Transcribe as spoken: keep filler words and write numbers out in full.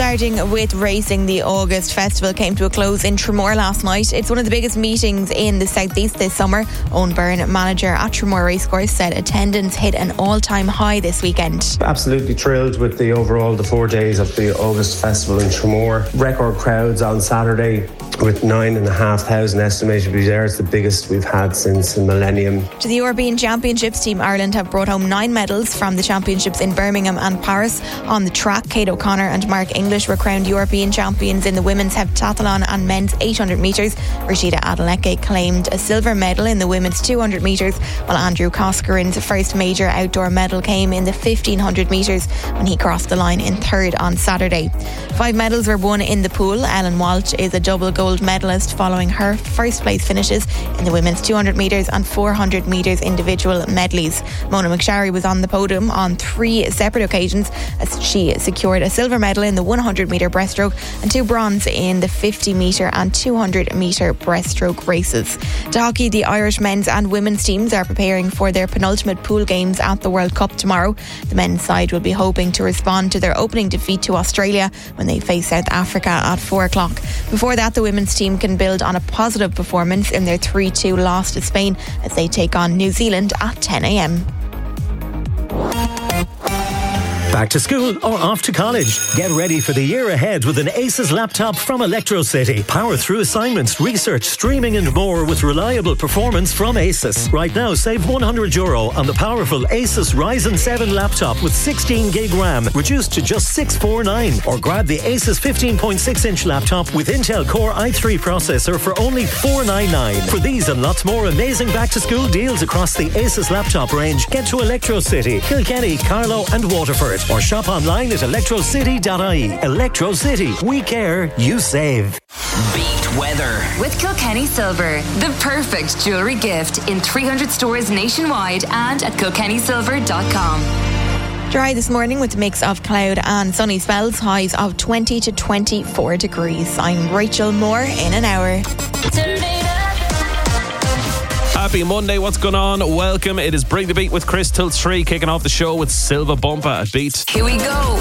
Starting with racing, the August Festival came to a close in Tramore last night. It's one of the biggest meetings in the southeast this summer. Owen Byrne, manager at Tramore Racecourse, said attendance hit an all-time high this weekend. Absolutely thrilled with the overall, the four days of the August Festival in Tramore. Record crowds on Saturday with nine and a half thousand estimated to be there. It's the biggest we've had since the millennium. To the European Championships, Team Ireland have brought home nine medals from the championships in Birmingham and Paris. On the track, Kate O'Connor and Mark English were crowned European champions in the women's heptathlon and men's eight hundred metres. Rashida Adeleke claimed a silver medal in the women's two hundred metres, while Andrew Coscarin's first major outdoor medal came in the fifteen hundred metres when he crossed the line in third on Saturday. Five medals were won in the pool. Ellen Walsh is a double gold medalist following her first place finishes in the women's two hundred metres and four hundred metres individual medleys. Mona McSharry was on the podium on three separate occasions as she secured a silver medal in the one hundred metre breaststroke and two bronze in the fifty metre and two hundred metre breaststroke races. To hockey, the Irish men's and women's teams are preparing for their penultimate pool games at the World Cup tomorrow. The men's side will be hoping to respond to their opening defeat to Australia when they face South Africa at four o'clock. Before that, the women's team can build on a positive performance in their three two loss to Spain as they take on New Zealand at ten a.m. Back to school or off to college? Get ready for the year ahead with an Asus laptop from Electrocity. Power through assignments, research, streaming and more with reliable performance from Asus. Right now, save one hundred euro on the powerful Asus Ryzen seven laptop with sixteen gig RAM, reduced to just six hundred forty-nine. Or grab the Asus fifteen point six inch laptop with Intel Core i three processor for only four hundred ninety-nine. For these and lots more amazing back-to-school deals across the Asus laptop range, get to Electrocity, Kilkenny, Carlow and Waterford. Or shop online at electrocity dot I E. Electrocity. We care, you save. Beat weather with Kilkenny Silver, the perfect jewellery gift in three hundred stores nationwide and at kilkenny silver dot com. Dry this morning with a mix of cloud and sunny spells, highs of twenty to twenty-four degrees. I'm Rachel Moore in an hour. Happy Monday, what's going on? Welcome. It is Bring the Beat with Chris till three, kicking off the show with Silva Bumpa at Beat. Here we go.